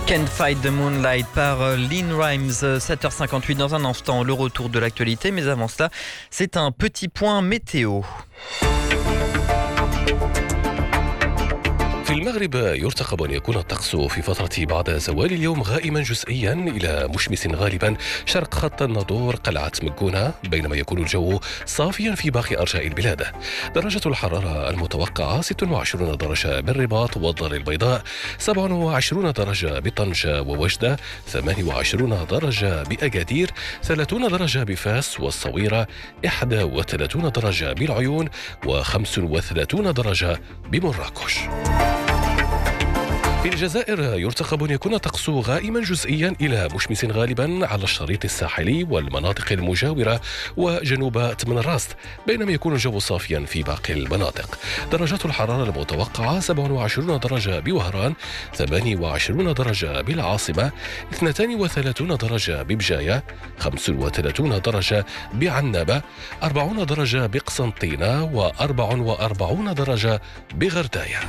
Can't Fight the Moonlight par Lynn Rimes, 7h58 dans un instant, le retour de l'actualité. Mais avant cela, c'est un petit point météo. في المغرب يرتقب أن يكون الطقس في فترة بعد زوال اليوم غائما جزئيا إلى مشمس غالبا شرق خط الناظور قلعة مكونة، بينما يكون الجو صافيا في باقي أرجاء البلاد. درجة الحرارة المتوقعة 26 درجة بالرباط والدار البيضاء، 27 درجة بطنجة ووجدة، 28 درجة بأكادير، 30 درجة بفاس والصويرة، 31 درجة بالعيون، و35 درجة بمراكش. في الجزائر يرتقب أن يكون الطقس غائما جزئيا إلى مشمس غالبا على الشريط الساحلي والمناطق المجاورة وجنوب تمن الراست، بينما يكون الجو صافيا في باقي المناطق. درجات الحرارة المتوقعة 27 درجة بوهران، 28 درجة بالعاصمة، 32 درجة ببجاية، 35 درجة بعنابة، 40 درجة بقسنطينة، و44 درجة بغرداية.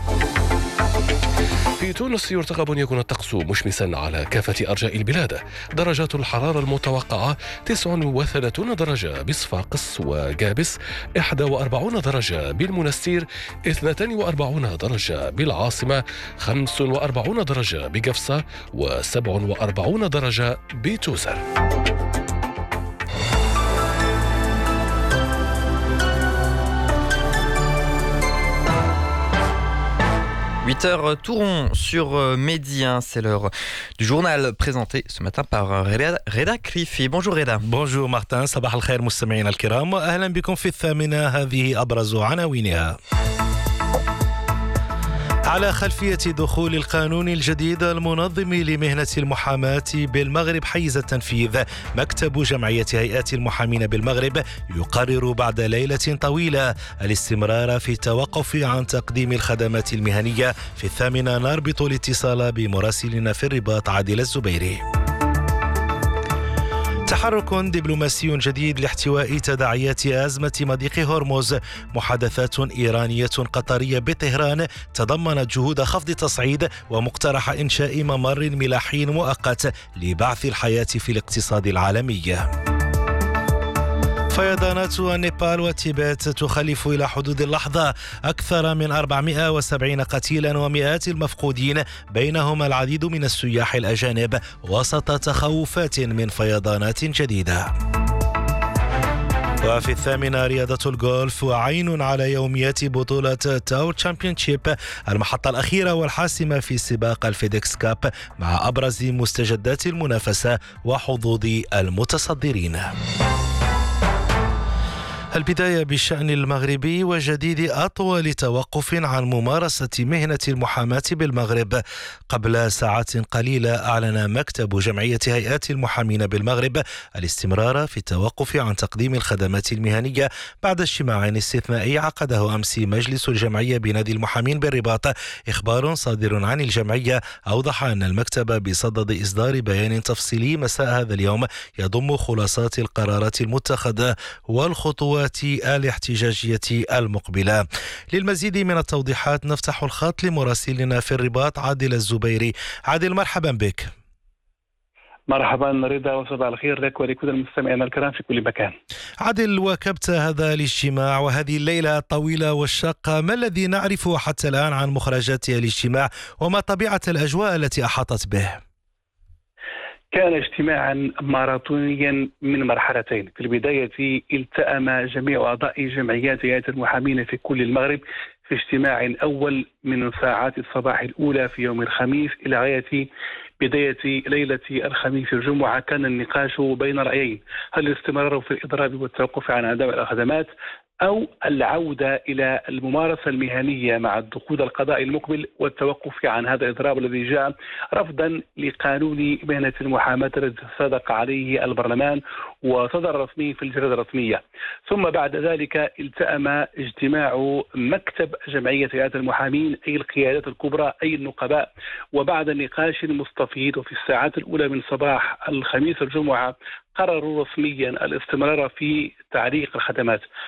في تونس يرتقب أن يكون الطقس مشمسا على كافة أرجاء البلاد. درجات الحرارة المتوقعة 39 درجة بصفاقس وقابس، 41 درجة بالمنستير، 42 درجة بالعاصمة، 45 درجة بقفصة، و47 درجة بتوزر. « 8h tout rond sur Medi 1, c'est l'heure du journal présenté ce matin par Reda Krifi. Bonjour Reda. Bonjour Martin, صباح الخير مستمعينا الكرام وأهلا بكم في الثامنة. هذه أبرز عناوينها. على خلفية دخول القانون الجديد المنظم لمهنة المحاماة بالمغرب حيز التنفيذ، مكتب جمعية هيئات المحامين بالمغرب يقرر بعد ليلة طويلة الاستمرار في التوقف عن تقديم الخدمات المهنية. في الثامنة نربط الاتصال بمراسلنا في الرباط عادل الزبيري. تحرك دبلوماسي جديد لاحتواء تداعيات أزمة مضيق هرمز. محادثات إيرانية قطرية بطهران تضمنت جهود خفض تصعيد ومقترح إنشاء ممر ملاحي مؤقت لبعث الحياة في الاقتصاد العالمي. فيضانات النيبال والتيبت تخلف إلى حدود اللحظة أكثر من 470 قتيلا ومئات المفقودين، بينهم العديد من السياح الأجانب، وسط تخوفات من فيضانات جديدة. وفي الثامنة رياضة الجولف وعين على يوميات بطولة تاور تشامبيونشيب، المحطة الأخيرة والحاسمة في سباق الفيديكس كاب، مع أبرز مستجدات المنافسة وحظوظ المتصدرين. البداية بالشأن المغربي وجديد أطول توقف عن ممارسة مهنة المحاماة بالمغرب. قبل ساعات قليلة أعلن مكتب جمعية هيئات المحامين بالمغرب الاستمرار في التوقف عن تقديم الخدمات المهنية بعد اجتماع استثنائي عقده أمس مجلس الجمعية بنادي المحامين بالرباط. إخبار صادر عن الجمعية أوضح أن المكتب بصدد إصدار بيان تفصيلي مساء هذا اليوم يضم خلاصات القرارات المتخذة والخطوات الاحتجاجية المقبلة. للمزيد من التوضيحات نفتح الخط لمراسلنا في الرباط عادل الزبيري. عادل، مرحبا بك. مرحبا رضا، وصباح الخير لك ولكل المستمعين الكرام في كل مكان. عادل، واكبت هذا الاجتماع وهذه الليلة الطويلة والشاقة، ما الذي نعرفه حتى الآن عن مخرجات الاجتماع وما طبيعة الأجواء التي أحاطت به؟ كان اجتماعا ماراثونيا من مرحلتين. في البداية التأم جميع أعضاء جمعيات هيئات المحامين في كل المغرب في اجتماع أول من ساعات الصباح الأولى في يوم الخميس إلى غاية بداية ليلة الخميس الجمعة. كان النقاش بين رأيين: هل الاستمرار في الإضراب والتوقف عن أداء الخدمات، أو العودة إلى الممارسة المهنية مع الدخول القضائي المقبل والتوقف عن هذا الإضراب الذي جاء رفضا لقانون مهنة المحاماة الذي صادق عليه البرلمان وصدر رسمي في الجريدة الرسمية. ثم بعد ذلك التأم اجتماع مكتب جمعية هيئات المحامين، أي القيادات الكبرى أي النقباء، وبعد النقاش المستفيض وفي الساعات الأولى من صباح الخميس الجمعة قرروا رسميا الاستمرار في تعليق الخدمات.